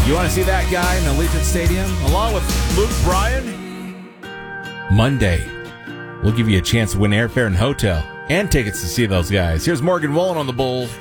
You want to see that guy in Allegiant Stadium along with Luke Bryan? Monday, we'll give you a chance to win airfare and hotel and tickets to see those guys. Here's Morgan Wallen on the Bulls.